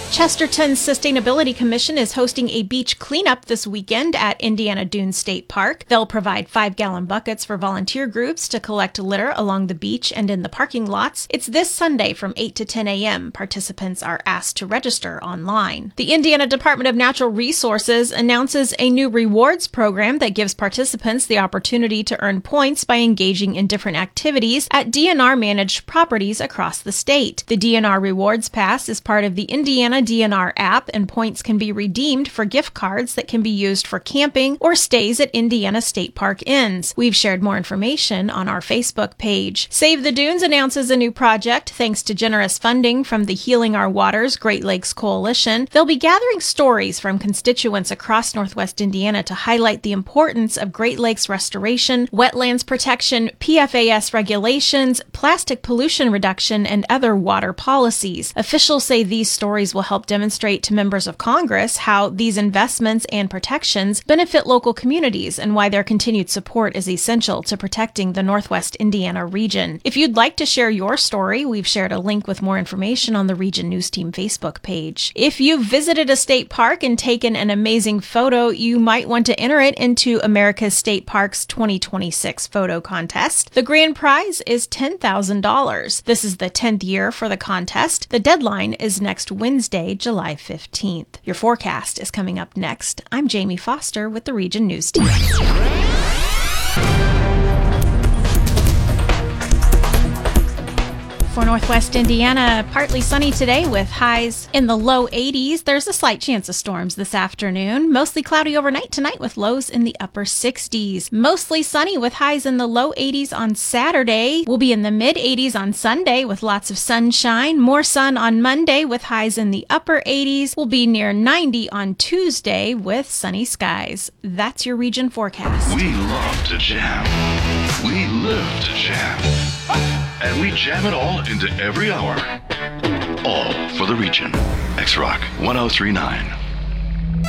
Chesterton's Sustainability Commission is hosting a beach cleanup this weekend at Indiana Dunes State Park. They'll provide 5-gallon buckets for volunteer groups to collect litter along the beach and in the parking lots. It's this Sunday from 8 to 10 a.m. Participants are asked to register online. The Indiana Department of Natural Resources announces a new rewards program that gives participants the opportunity to earn points by engaging in different activities at DNR-managed properties across the state. The DNR Rewards Pass is part of the Indiana DNR app, and points can be redeemed for gift cards that can be used for camping or stays at Indiana State Park Inns. We've shared more information on our Facebook page. Save the Dunes announces a new project thanks to generous funding from the Healing Our Waters Great Lakes Coalition. They'll be gathering stories from constituents across Northwest Indiana to highlight the importance of Great Lakes restoration, wetlands protection, PFAS regulations, plastic pollution reduction, and other water policies. Officials say these stories will help demonstrate to members of Congress how these investments and protections benefit local communities and why their continued support is essential to protecting the Northwest Indiana region. If you'd like to share your story, we've shared a link with more information on the Region News Team Facebook page. If you've visited a state park and taken an amazing photo, you might want to enter it into America's State Parks 2026 photo contest. The grand prize is $10,000. This is the 10th year for the contest. The deadline is next Wednesday, July 15th. Your forecast is coming up next. I'm Jamie Foster with the Region News Team. For Northwest Indiana, partly sunny today with highs in the low 80s. There's a slight chance of storms this afternoon. Mostly cloudy overnight tonight with lows in the upper 60s. Mostly sunny with highs in the low 80s on Saturday. We'll be in the mid 80s on Sunday with lots of sunshine. More sun on Monday with highs in the upper 80s. We'll be near 90 on Tuesday with sunny skies. That's your region forecast. We love to jam. We live to jam. And we jam it all into every hour. All for the region. X-Rock 1039.